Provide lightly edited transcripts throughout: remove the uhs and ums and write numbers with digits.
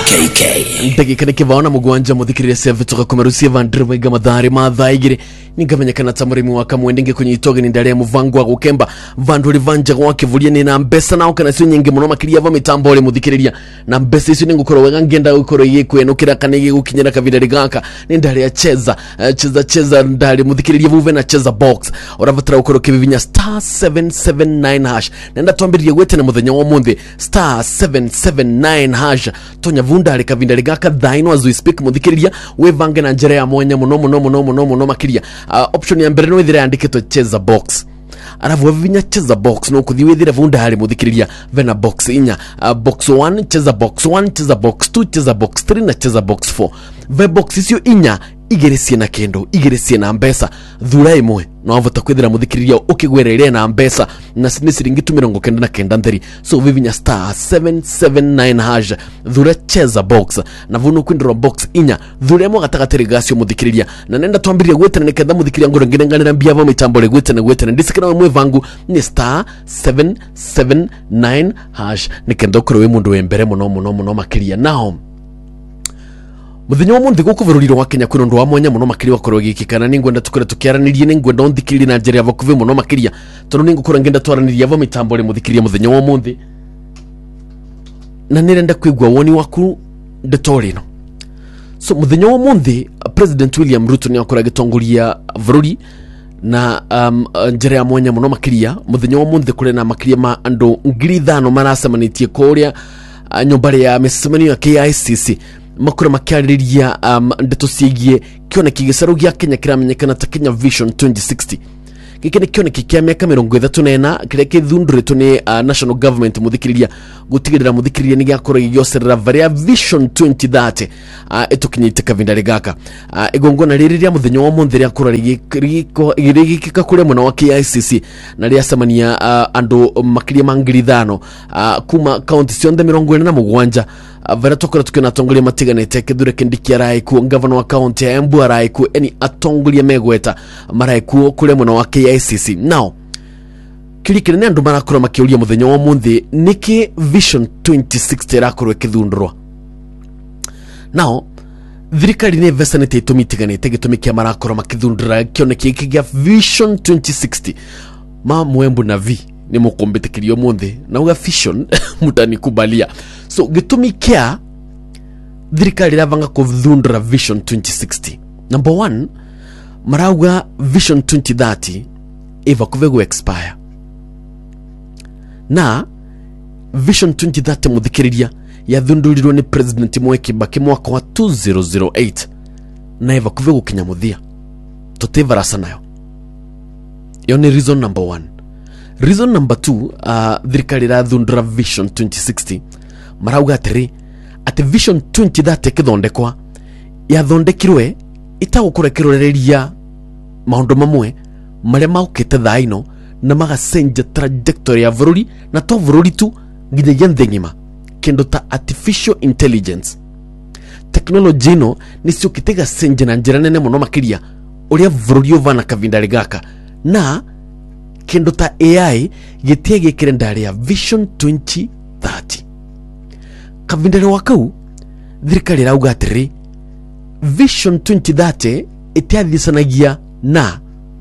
KK ndagika nä kä vaona må gwanja må thikä rä ria cevetoga kå merucia vandä waiga matharä ma thaa igä rä ningamenyekana ta må rä mi wa kamwende ngä kå nyitoge nä ndarä a må vangu wa gå kemba vandå rä vanja gwa kä vuria nä na mbeca nao kana cio nyingä må no makiria va mä tambo rä må thikä rä ria na mbeca icio nä ngå korwo wega ngenda gå korwo igä kwä nå kä ra kana igä gå kinyä ra kavinda rä gaka nä ndarä a cheza ndarä må thikä rä ria vuve na cheza box oravatara gå korwo kä vivinya star 779 hash nenda twambä ririe gwä tene må thenya wa må thä star 779 hash tonya vunda rä kavinda rä gaka thaino as we speak må thikä rä ria wä vange na njä ra ya mwanya må no makiria option ya mbere no ithire yandikitwo cheza box arafu wavinya cheza box no kuthi withire vunda hari muthikiriria vena box inya box 1 cheza box 1 cheza box 2 cheza box 3 na cheza box 4 ve box icio inya igeresie na kendo igeresie na mbesa thura imwe no avota kwithira muthikiriria ukigwerere na mbesa na sini siringi 99 ntheri so vivinya star 779 hash thura cheza box na vuno kwindro box inya thura imo gatagatere gasio muthikiriria na nenda twambiria gwetana niketha muthikiriria ngoro ngirenganira mbia va mitambo le gwetana ndisikana mwe vangu ni star 779 hash nikenda ukoro we mundu wembere muno makiria nao muthenya wa munthi guku bururi wa Kenya kwino ndo wa mwanya muno makiri wa korwo gikikana ningwenda tukore tukiaranirie ningwenda onthikiri na njeri ava kuve muno makiria tondu ningukora ngenda twaranirie ava mitambo le muthikiria muthenya wa munthi na nirenda kwigwa woni waku ndetorino so muthenya wa munthi President William Ruto ni akora gitongoria bururi na njeri ya mwanya muno makiria muthenya wa munthi kure na makiria ma andu 5,000 marasemanitie kuria nyombare ya misemanio ya KICC makura makiariria ndeto ciegie kioneki gisaro gia Kenya kiramenyekana ta Kenya Vision 2060 giki ni kioneki kia miaka 34 kiria kithunduritwo ni national government muthikiriria gutigirira muthikiriria ni giakora giocerera varia Vision 2030 etukinyite kavinda rigaka igongona riri ria muthenya wa munthi ria kura rigika kuria mwana wa KICC na ria semania andu makiria ma 5,000 kuma county cionthe 47 vera tokora tukina atongoria matiganite kithure kindiki araiku governor wa county ya Embu araiku eni atongoria megweta maraiku kure mwana wa KICC now kirikire ni andu marakora makiuria muthenya wa munthi niki Vision 2060 rakorwo kithundurwa now thirikari ni vesanite itumitiganite gitumi kia marakora makithundura kioneki iki gia Vision 2060 ma Mwembu na vi ni mukombetikirio munthi na uga Vision mutanikubalia so gitumi kia thirikari ravanga kuthundura Vision 2060 number 1 marauga Vision 2030 eva kuvego expire na Vision 2030 muthikiriria yathundurirwo ni President Mwai Kibaki mwaka wa 2008 na eva kuvego kinya muthia tutevarasa nayo iyo ni reason number 1 reason number 2 thirikari rathundura Vision 2060 marauga atiri ati Vision 2030 kithondekwa yathondekirwe itagukurekereria maundu mamwe maria maukite thaino na magacenja trajectory ya bururi na to bururi tu nginya nthi ngima kendo ta artificial intelligence technology no nicio kitega cenja na njira nene muno makiria uria bururi uvana kavinda rigaka na kendo ta AI gitiege kirendari ya Vision 2030 kavindere wakau thirikari rauga atiri Vision 2030 itiathicanagia na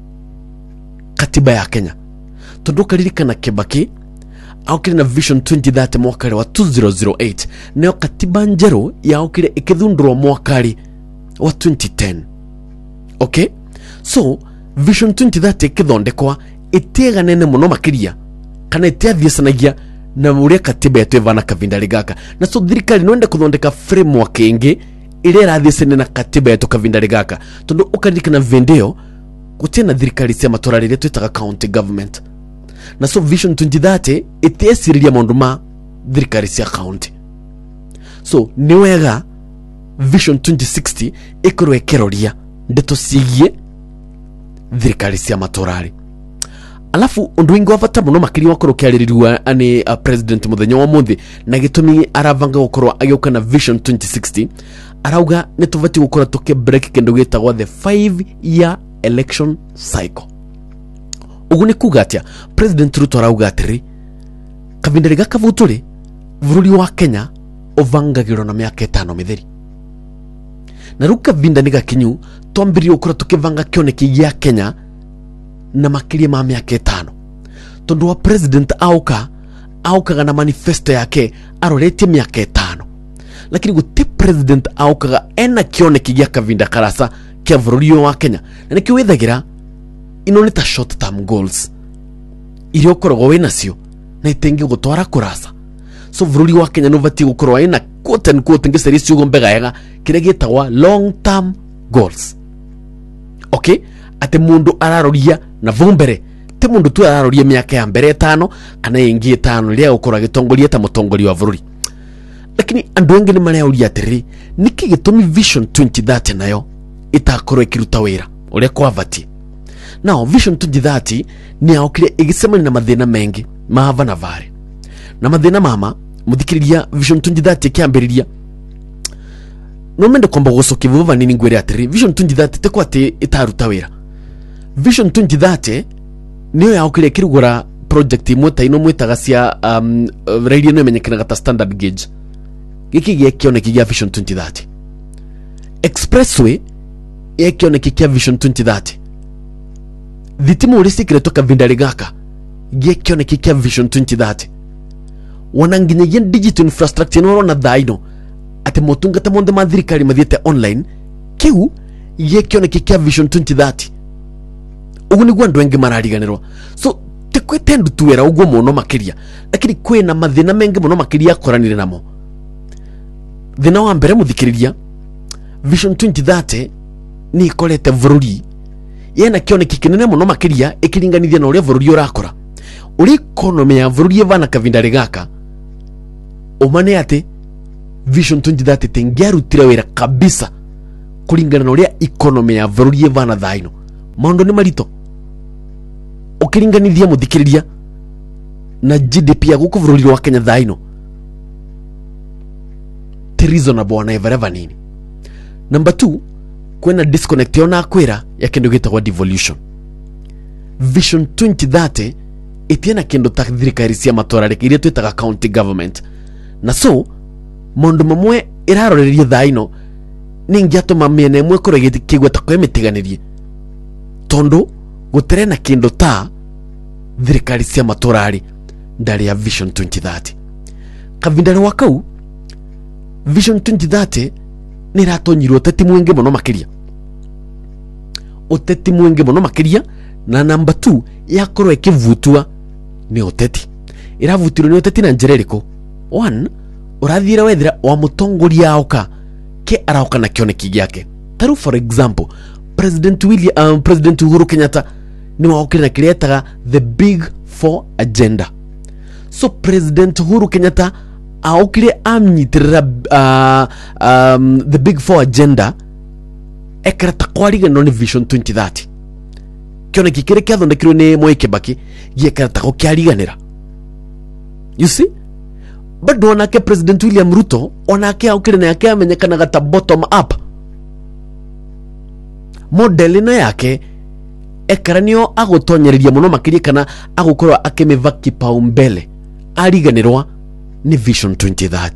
katiba ya Kenya tondu karirikana Kibaki aukire na Vision 2030 mwakari wa 2008 neo katiba njeru yaukire ikithundurwa mwakari wa 2010 okay so Vision 2030 kithondekwa itiega nene muno makiria kana itiathicanagia na uria katiba yetu ivana kavinda rigaka na so thirikari noende kuthondeka framework ingi ile rathicene na katiba yetu kavinda rigaka tondu ukarikana video gutina thirikari cia matora rire twitaga county government na so Vision 2030 itiesiriria maundu ma thirikari cia county so ni wega Vision 2060 ikorwe keroria ndeto cigie thirikari cia matorari alafu undu wingi wa bata muno makiri wakorwo kiaririwa ani President muthenya wa munthi na gitumi aravanga gukorwa agioka na Vision 2060 arauga nituvati gukora tuke break kendo gitagwa the 5-year election cycle uguni kugatia President Ruto arauga atiri kavinda rigaka vuturi bururi wa Kenya ovangagiro na miaka 5 mitheri na ruka vinda niga kinyu twambirie ukura tukivanga kioneki gia Kenya na makiria ma miaka 5 tondu wa president aukaga na manifesto yake aroretie miaka 5 lakini guti president aukaga ena kioneki gia kavinda karasa kia bururi wa Kenya na nikio withagira ino ni ta short term goals irio korogwo wina cio na itengi gutwara kurasa so bururi wa Kenya no vati gukorwa ina quote and quote ngiseri ciugo mbega yega kire gitagwa long term goals. Okay, ate mundu araroria na vumbere te mundu tu araroria miaka ya mbere 5 kana ingi 5 ria gukora gitongoria ta mutongoria wa bururi. Lakini andu wengi ni mareoria atiri niki gitumi vision 2030 nayo itakorwo ikiruta wira uria kwavati. Now vision 2030 ni aukire igisemani na mathina mengi mahava na vare na mathina mama muthikiriria vision 2030 kiambiriria no mende komba gucokivuva nini ngwere atiri vision 2030 teko ati itaruta wira. Vision 2030 niyo yaukire kirugura project imwe ta ino mwitaga cia radio no menyekana ta standard gauge giki gikioneki gia vision 2030 expressway yekioneki kia vision 2030 thitimu risikire toka vindari gaka gikioneki kia vision 2030 wananginyagia digital infrastructure no na thaino ate motungata monde ma thirikari mathiete online kiu gikioneki kia vision 2030 uguni gwa ndwengi marariganirwa so tekwete ndu tuwera ugwo muno makiria lakini kwina mathina mengi muno makiria koranire namo. Thina wa mbere muthikiriria vision 2030 ni ikorete bururi yena kioneki kinene muno makiria ikiringanithia na uria bururi urakora uri economy ya bururi evana kavindari gaka umane ate vision 2030 tengiarutira wira kabisa kuringana na uria economy ya bururi evana thaino maundu ni marito ukiringanithia muthikiriria na GDP ya guku bururi wa Kenya thaino ti reasonable na everever nini. Number 2 kwena disconnect yona akwira ya kindu gitagwa devolution. Vision 2030 itiena kindu ta thirikari cia matora iria twitaga county government na so mundu mamwe iraroreria thaino ningiatuma miene imwe kuregeti kigweta kwa mitiganirie tondu gutere na kindu ta thirikari cia matorari ndari ya vision 2030 kavindari wakau vision 2030 ni ratonyirwo teti mwenge muno makiria uteti mwenge muno makiria na number 2 yakorwo ikivutua ni uteti iravutirwo ni uteti na njireriko 1 urathira wethira wa mutongoria auka ke arauka na kioneki giake taru for example President Uhuru Kenyatta ni waokire na kiretaga the big 4 agenda. So President Uhuru Kenyatta aokire amnyitirira the big 4 agenda ekarata kwariga no ni vision 2030 kioneki kire kiathondekirwo ni Moi Kibaki giekarata ko kiariganira. You see, but onake President William Ruto onake aokire na yake amenyekanaga ta bottom up model ino yake ekaranio agutonyereria muno makiria kana agukorwa akimiva kipaumbele ariganirwa ni vision 2030.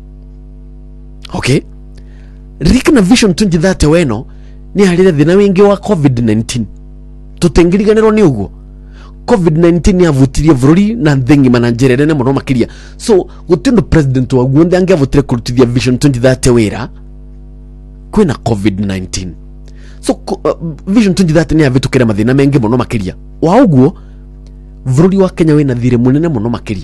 Okay, rikna vision 2030 weno ni harire thina wingi wa COVID-19 tutengiriganirwo ni uguo COVID-19 yavutirie bururi na nthingi mananjerere ne muno makiria so gutindo president wa guonde angavutire kurutithia vision 2030 wira kwina COVID-19 so vision 2030 ni avitukira mathina mengi muno makiria wa uguo bururi wa Kenya wina thire munene muno makiria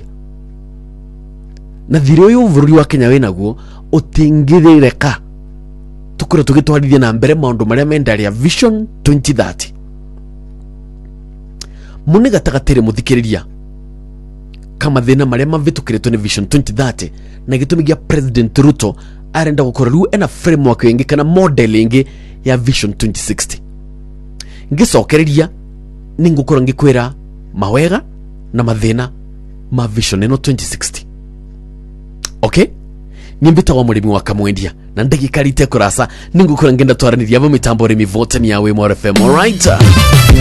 na thire uyu bururi wa Kenya wina guo utingireka tukura tugitwarithia na mbere maundu maria mendari ya vision 2030 muniga tagatire muthikiriria kama thina maria mavitukiretwo ni vision 2030 na gitumi gia President Ruto arenda gukora riu ena framework yengi kana model yengi ya vision 2060 ngicokereria ningukora ngikwira mawega na mathina ma vision eno 2060. Okay, nimbita wa murimi wa kamwendia na ndagikarite kurasa ningukora ngenda twaraniria abo mitambo remi vote ni yawe More FM. All right.